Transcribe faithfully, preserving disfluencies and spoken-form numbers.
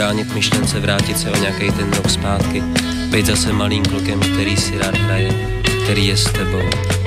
bránit myšlence vrátit se o nějaký ten rok zpátky, být zase malým klukem, který si rád hraje, který je s tebou.